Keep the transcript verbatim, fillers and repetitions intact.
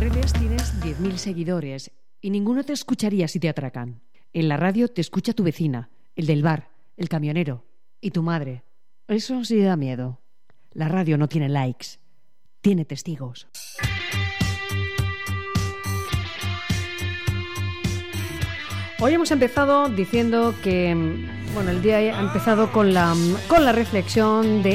redes tienes diez mil seguidores y ninguno te escucharía si te atracan. En la radio te escucha tu vecina, el del bar, el camionero y tu madre. Eso sí da miedo. La radio no tiene likes, tiene testigos. Hoy hemos empezado diciendo que, bueno, el día ha empezado con la, con la reflexión de